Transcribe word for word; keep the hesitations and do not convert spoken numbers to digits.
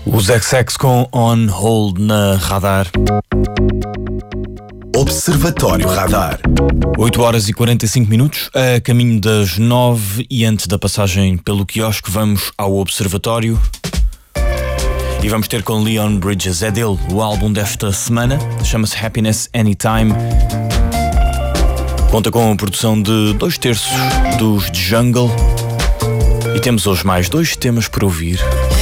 Os X X com On Hold na Radar. Observatório Radar. oito horas e quarenta e cinco minutos, a caminho das nove, e antes da passagem pelo quiosque vamos ao Observatório. E vamos ter com Leon Bridges. É dele o álbum desta semana, chama-se Happiness Anytime. Conta com a produção de dois terços dos The Jungle. E temos hoje mais dois temas por ouvir.